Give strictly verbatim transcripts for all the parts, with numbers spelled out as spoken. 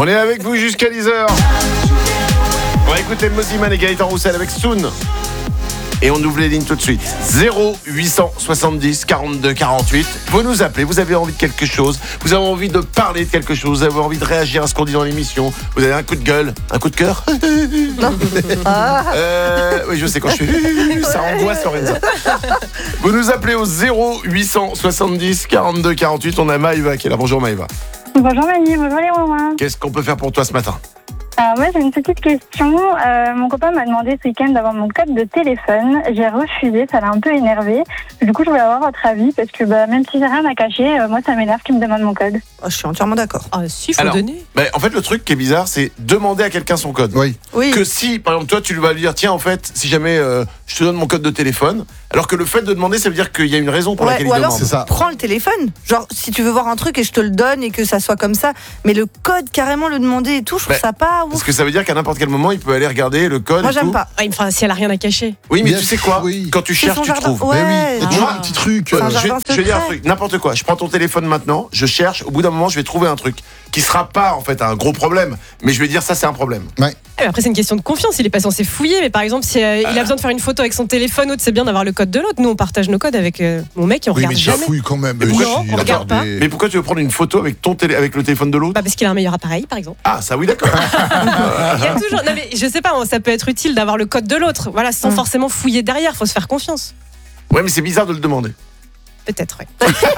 On est avec vous jusqu'à dix heures. On va écouter Moziman et Gaëtan Roussel avec Soon. Et on ouvre les lignes tout de suite. zéro huit cent soixante-dix quarante-deux quarante-huit. Vous nous appelez, vous avez envie de quelque chose, vous avez envie de parler de quelque chose, vous avez envie de réagir à ce qu'on dit dans l'émission, vous avez un coup de gueule, un coup de cœur. Non. Ah. Euh, oui, je sais, quand je fais ça angoisse Lorenza. Vous nous appelez au zéro huit cent soixante-dix quarante-deux quarante-huit. On a Maïva qui est là. Bonjour Maïva. Bonjour Manu, bonjour les mamans. Qu'est-ce qu'on peut faire pour toi ce matin? Alors moi j'ai une petite question. Euh, mon copain m'a demandé ce week-end d'avoir mon code de téléphone. J'ai refusé, ça l'a un peu énervé. Du coup je voulais avoir votre avis parce que bah, même si j'ai rien à cacher, euh, moi ça m'énerve qu'il me demande mon code. Oh, je suis entièrement d'accord. Ah si, faut Alors, donner. bah, en fait, le truc qui est bizarre, c'est demander à quelqu'un son code. Oui. Oui. Que si, par exemple, toi, tu lui vas lui dire, tiens, en fait, si jamais euh, je te donne mon code de téléphone, alors que le fait de demander, ça veut dire qu'il y a une raison pour Ouais, laquelle ou il alors, demande. c'est ça. prends le téléphone. Genre, si tu veux voir un truc et je te le donne et que ça soit comme ça. Mais le code, carrément, le demander et tout, je trouve Bah, ça pas ouf. Parce que ça veut dire qu'à n'importe quel moment, il peut aller regarder le code. Moi, et j'aime tout. pas. Ah, enfin, si elle a rien à cacher. Oui, mais Bien tu sais sûr, quoi oui. Quand tu C'est cherches, son tu jardin. trouves. Ouais. Mais oui, il y a toujours Ah. un petit truc. C'est un euh, Je, jardin je vais dire un secret. truc, n'importe quoi. Je prends ton téléphone maintenant, je cherche. Au bout d'un moment, je vais trouver un truc qui sera pas en fait un gros problème, mais je vais dire ça, c'est un problème. Ah, mais après, c'est une question de confiance. Il est pas censé fouiller, mais par exemple, si euh, il a besoin de faire une photo avec son téléphone, autre, c'est bien d'avoir le code de l'autre. Nous, on partage nos codes avec euh, mon mec et on Oui, regarde mais tu jamais. fouilles quand même. Mais pourquoi Non, tu- on regarde pas. Mais pourquoi tu veux prendre une photo avec ton télé, avec le téléphone de l'autre? Bah, parce qu'il a un meilleur appareil, par exemple. Ah, ça oui, d'accord. Il y a toujours. Non, mais je sais pas, ça peut être utile d'avoir le code de l'autre. Voilà, sans Mm. forcément fouiller derrière. Faut se faire confiance. Ouais, mais c'est bizarre de le demander. Peut-être, ouais.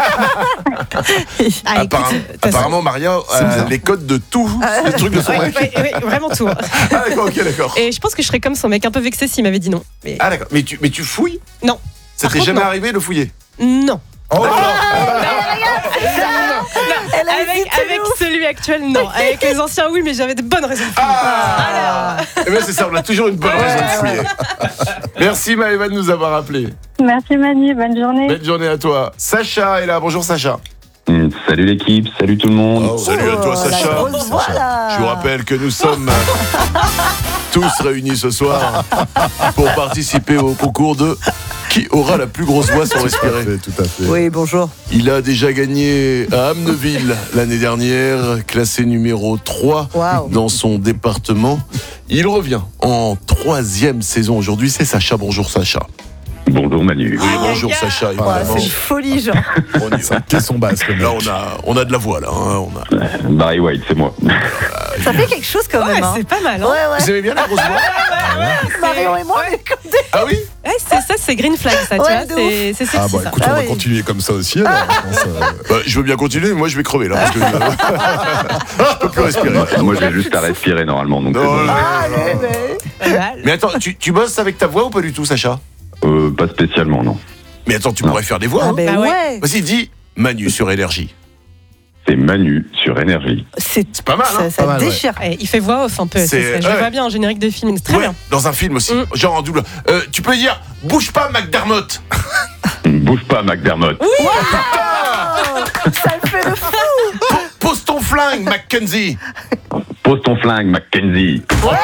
Ah, écoute, Apparemment, de toute façon- apparemment, Maria C'est a bizarre. les codes de tout, les trucs de son Ouais, mec. ouais, ouais, vraiment tout. hein. Ah d'accord, ok, d'accord. Et je pense que je serais comme son mec, un peu vexé s'il m'avait dit non. Mais Ah d'accord, mais tu, mais tu fouilles? Non. Ça Par t'est contre, jamais non. arrivé de fouiller? non. Oh là là. Elle a Avec, hésité, avec ouf. celui actuel, non. Avec les anciens, oui, mais j'avais de bonnes raisons de fouiller. Ah Eh bien c'est ça, on a toujours une bonne raison de fouiller. Merci Maëva de nous avoir appelé. Merci Manu, bonne journée. Belle journée à toi. Sacha est là, bonjour Sacha. Mm, Salut l'équipe, salut tout le monde. Oh, salut à toi Oh, la Sacha. grosse voix, là. Je vous rappelle que nous sommes tous réunis ce soir pour participer au concours de qui aura la plus grosse voix sans Tout à respirer. fait, tout à fait. Oui, bonjour. Il a déjà gagné à Amneville l'année dernière, classé numéro trois Waouh. dans son département. Il revient en troisième saison aujourd'hui, c'est Sacha. Bonjour Sacha. Bonjour Manu. Oui, bonjour Sacha, Ouais, évidemment. c'est une folie, genre. On y va. Caisson basse, comme Là, on a, on a de la voix, là. hein, on a... Barry White, c'est moi. Ça fait quelque chose quand Ouais, même. hein. c'est pas mal. Hein. Ouais, Vous ouais. aimez bien la grosse voix? Marion et moi, on est comme des- Ah oui? Ouais, c'est ça, c'est green flag, ça, tu Ouais, vois. de C'est, c'est sexy, Ah bah ça. écoute, Ah on va oui. continuer comme ça aussi. Alors, je pense, euh, Bah, je veux bien continuer, mais moi je vais crever là. Parce que je peux plus respirer. là. Moi, j'ai juste à respirer normalement. Donc, Non, c'est bon. non, non, Ah, non, allez, non. mais- Pas mal. Mais attends, tu, tu bosses avec ta voix ou pas du tout, Sacha? Euh, pas spécialement, non. Mais attends, tu pourrais faire des voix. Ah, hein. ben Bah ouais. ouais. Vas-y, dis Manu sur Énergie. C'est Manu sur Énergie. C'est C'est pas mal, hein? ça, ça Pas mal, ouais. déchire. Ouais, il fait voix off un peu. C'est- c'est ça. Je ouais. le vois bien en générique de film, c'est très Ouais, bien. dans un film aussi, Mm. genre en double. Euh, tu peux dire bouge pas, McDermott. Bouge pas, McDermott. Oh, ça le fait le fou. Pose ton flingue, Mackenzie. Pose ton flingue, Mackenzie.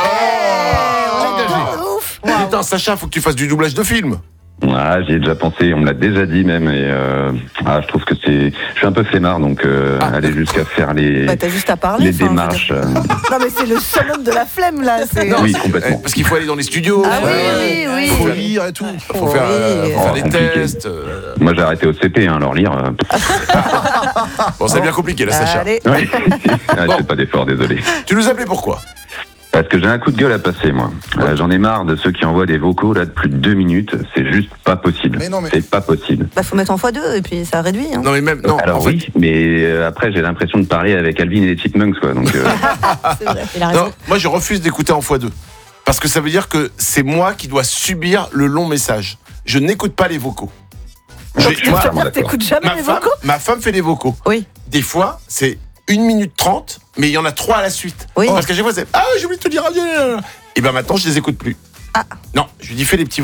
Oh, ouf. Putain, Sacha, faut que tu fasses du doublage de film. Ah, j'y ai déjà pensé, on me l'a déjà dit même. Et euh, ah, je trouve que c'est. Je suis un peu flemmard, donc euh, aller jusqu'à faire les, Bah, t'as juste à parler. les enfin, je veux démarches. dire. euh, Non, mais c'est le seul homme de la flemme, là. c'est- Oui, Eh, complètement. Parce qu'il faut aller dans les studios. Ah faut, oui, euh, oui, oui. faut faut faire- lire et tout. Faut faire, euh, Oui. faut faire Oh, des compliqué. tests. euh. Moi, j'ai arrêté au C P, hein, alors lire. euh, Bon, c'est bien compliqué là, Sacha. Allez. ouais. Ah, Bon. je fais pas d'effort, désolé. Tu nous appelais pourquoi? Parce que j'ai un coup de gueule à passer, moi. Euh, J'en ai marre de ceux qui envoient des vocaux là de plus de deux minutes. C'est juste pas possible. Mais non, mais- C'est pas possible. Bah, faut mettre en fois deux et puis ça réduit. Hein. Non, mais même. Non, Alors en fait. oui, mais euh, après j'ai l'impression de parler avec Alvin et les Chipmunks, quoi. Donc euh, C'est vrai. Il a raison. Non, moi je refuse d'écouter en fois deux. Parce que ça veut dire que c'est moi qui dois subir le long message. Je n'écoute pas les vocaux. Je- Donc, tu moi, veux bon, dire que d'accord. t'écoutes jamais ma, les femme, vocaux? ma femme fait les vocaux. Oui. Des fois, c'est une minute trente, mais il y en a trois à la suite. Oui. Parce qu'à chaque fois, c'est ah, j'ai oublié de te dire. Et ben maintenant, je les écoute plus. Ah. Non, je lui dis fais les petits vocaux.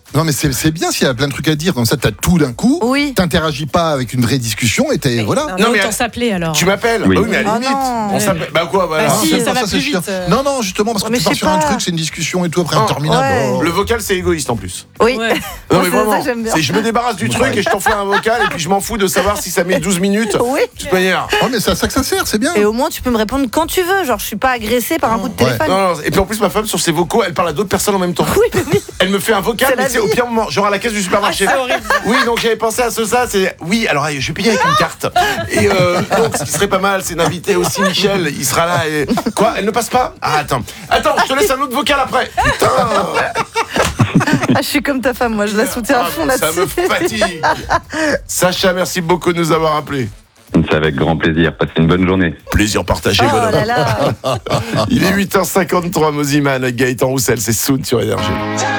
Non, mais c'est c'est bien s'il y a plein de trucs à dire. Comme ça, t'as tout d'un coup. Oui. T'interagis pas avec une vraie discussion et t'es. Voilà. Non, Non, mais mais autant elle- s'appeler alors. Tu m'appelles Oui. Bah oui, mais à la Ah limite. non. On s'appelle. Bah quoi, voilà. Bah si, c'est ça pas va c'est plus chiant. vite, euh. Non, non, justement, parce que Mais tu je pars sais sur un pas. truc, c'est une discussion et tout, après Oh, interminable. ouais. Oh. Le vocal, c'est égoïste en plus. Oui. Ouais. Non, Moi, mais c'est ça vraiment. que j'aime bien. C'est je me débarrasse du truc et je t'envoie un vocal et puis je m'en fous de savoir si ça met douze minutes. Oui. De toute manière. Oh, mais c'est à ça que ça sert, c'est bien. Et au moins, tu peux me répondre quand tu veux. Genre, je suis pas agressée par un coup de Ouais. téléphone. Non, non, et puis en plus, ma femme, sur ses vocaux, elle parle à d'autres personnes en même temps. Oui, mais oui. Elle me fait un vocal, C'est mais la c'est au vie. pire moment, genre à la caisse du supermarché. C'est horrible. Oui, donc j'avais pensé à ce ça, c'est oui, alors je vais payer avec une carte. Et euh, donc ce qui serait pas mal, c'est d'inviter aussi Michel, il sera là et quoi, elle ne passe pas. Ah attends. Attends, je te laisse un autre vocal après. Putain. Ah, je suis comme ta femme, moi, je la soutiens à Ah, fond ça là-dessus. me fatigue. Sacha, merci beaucoup de nous avoir appelés. C'est avec grand plaisir. Passez une bonne journée. Plaisir partagé, Oh bonhomme. là là. Il est huit heures cinquante-trois, Moziman, Gaëtan Roussel, c'est Soon sur Énergie.